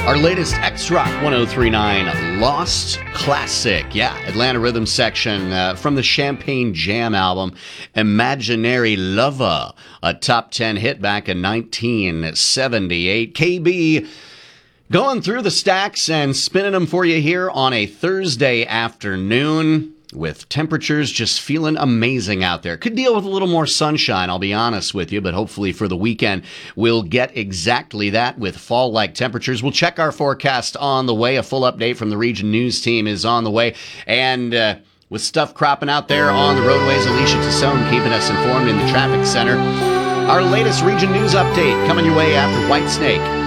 Our latest X-Rock 1039 Lost Classic. Yeah, Atlanta Rhythm Section from the Champagne Jam album, Imaginary Lover, a top 10 hit back in 1978. KB going through the stacks and spinning them for you here on a Thursday afternoon with temperatures just feeling amazing out there. Could deal with a little more sunshine, I'll be honest with you, but hopefully for the weekend we'll get exactly that with fall-like temperatures. We'll check our forecast on the way. A full update from the Region News team is on the way. And with stuff cropping out there on the roadways, Alicia Tassone keeping us informed in the traffic center. Our latest Region News update coming your way after Whitesnake.